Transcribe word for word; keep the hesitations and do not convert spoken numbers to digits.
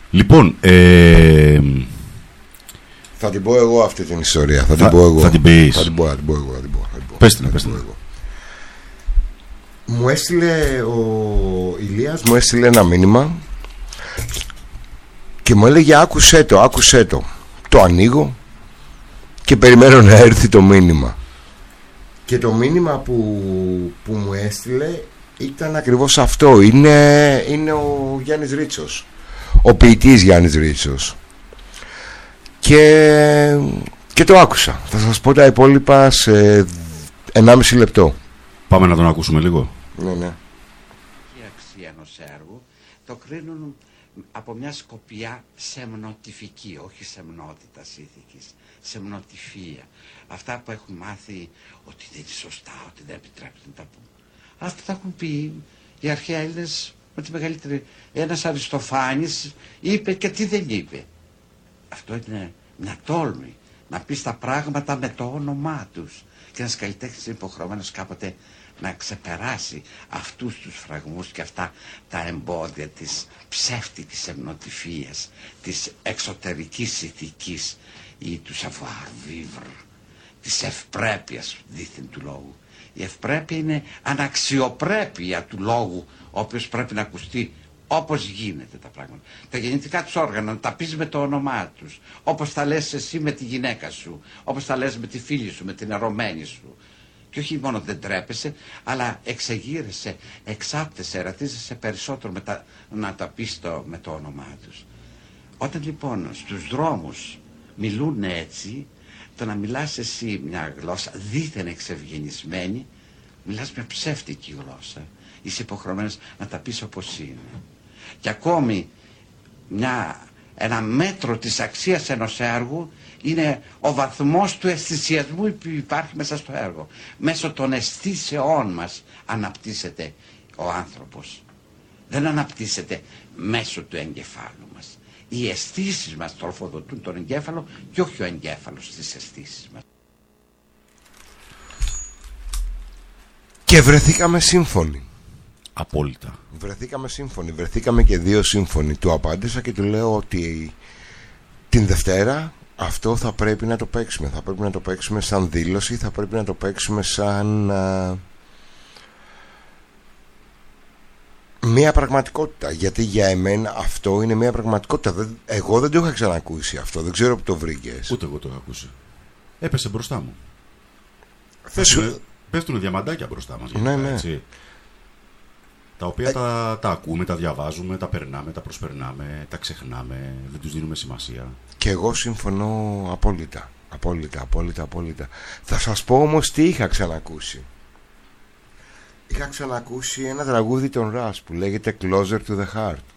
Λοιπόν, ε... θα την πω εγώ αυτή την ιστορία. Θα, θα την πω εγώ. Θα την πεις. Θα την πω, θα την πω εγώ. Θα την πω, θα την πω. Πες την, πες την. Μου έστειλε ο Ηλίας, μου έστειλε ένα μήνυμα και μου έλεγε άκουσέ το, άκουσέ το. Το ανοίγω και περιμένω να έρθει το μήνυμα. Και το μήνυμα που, που μου έστειλε ήταν ακριβώς αυτό. Είναι, είναι ο Γιάννης Ρίτσος, ο ποιητής Γιάννης Ρίτσος. Και, και το άκουσα. Θα σας πω τα υπόλοιπα σε ενάμιση λεπτό. Πάμε να τον ακούσουμε λίγο. Ναι, ναι. Η αξία ενός έργου το κρίνουν από μια σκοπιά σεμνοτυφική, όχι σεμνότητας ήθικης, σεμνοτυφία. Αυτά που έχουν μάθει ότι δεν είναι σωστά, ότι δεν επιτρέπεται να τα πούμε. Αυτά τα έχουν πει οι αρχαίοι Έλληνες με τη μεγαλύτερη. Ένας Αριστοφάνης είπε και τι δεν είπε. Αυτό είναι μια τόλμη, να πεις τα πράγματα με το όνομά τους. Και ένας καλλιτέχνης είναι υποχρεωμένος κάποτε να ξεπεράσει αυτούς τους φραγμούς και αυτά τα εμπόδια της ψεύτικης σεμνοτυφίας, της εξωτερικής ηθικής ή του savoir vivre, της ευπρέπειας δίθεν του λόγου. Η ευπρέπεια είναι αναξιοπρέπεια του λόγου, ο οποίος πρέπει να ακουστεί όπως γίνεται τα πράγματα. Τα γεννητικά τους όργανα να τα πεις με το όνομά τους, όπως τα λες εσύ με τη γυναίκα σου, όπως τα λες με τη φίλη σου, με την ερωμένη σου. Και όχι μόνο δεν τρέπεσαι, αλλά εξεγείρεσαι, εξάπτεσαι, ερατίζεσαι περισσότερο με τα, να τα πεις το, με το όνομά τους. Όταν λοιπόν στους δρόμους μιλούν έτσι, το να μιλάς εσύ μια γλώσσα δίθεν εξευγενισμένη, μιλάς μια ψεύτικη γλώσσα. Είσαι υποχρεωμένος να τα πεις όπως είναι. Και ακόμη μια, ένα μέτρο της αξίας ενός έργου είναι ο βαθμός του αισθησιασμού που υπάρχει μέσα στο έργο. Μέσω των αισθήσεών μας αναπτύσσεται ο άνθρωπος. Δεν αναπτύσσεται μέσω του εγκεφάλου μας. Οι αισθήσεις μας τροφοδοτούν τον εγκέφαλο και όχι ο εγκέφαλος στις αισθήσεις μας. Και βρεθήκαμε σύμφωνοι. Απόλυτα. Βρεθήκαμε σύμφωνοι. Βρεθήκαμε και δύο σύμφωνοι. Του απάντησα και του λέω ότι την Δευτέρα αυτό θα πρέπει να το παίξουμε. Θα πρέπει να το παίξουμε σαν δήλωση. Θα πρέπει να το παίξουμε σαν α, μια πραγματικότητα. Γιατί για εμένα αυτό είναι μια πραγματικότητα. Δεν, εγώ δεν το είχα ξανακούσει αυτό. Δεν ξέρω που το βρήκες. Ούτε εγώ το είχα ακούσει. Έπεσε μπροστά μου. Σου... Πέφτουν διαμαντάκια μπροστά μας. Ναι, ναι. Έτσι. Τα οποία ε... τα, τα ακούμε, τα διαβάζουμε, τα περνάμε, τα προσπερνάμε, τα ξεχνάμε, δεν τους δίνουμε σημασία. Και εγώ συμφωνώ απόλυτα. Απόλυτα, απόλυτα, απόλυτα. Θα σας πω όμως τι είχα ξανακούσει. Είχα ξανακούσει ένα τραγούδι των Rush που λέγεται Closer to the Heart.